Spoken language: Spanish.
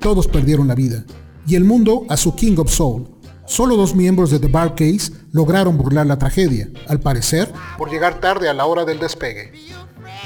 todos perdieron la vida, y el mundo a su King of Soul. Solo 2 miembros de The Bar Case lograron burlar la tragedia, al parecer, por llegar tarde a la hora del despegue.